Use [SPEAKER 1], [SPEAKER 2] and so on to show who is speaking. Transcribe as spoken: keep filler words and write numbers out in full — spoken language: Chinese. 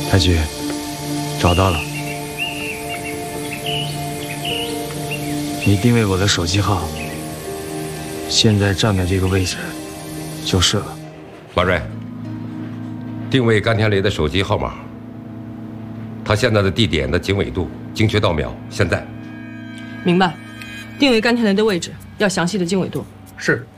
[SPEAKER 1] 太君，找到了，你定位我的手机号，现在站的这个位置就是了。
[SPEAKER 2] 马瑞，定位甘天雷的手机号码，他现在的地点的经纬度精确到秒。现在，
[SPEAKER 3] 明白。定位甘天雷的位置要详细的经纬度。
[SPEAKER 4] 是。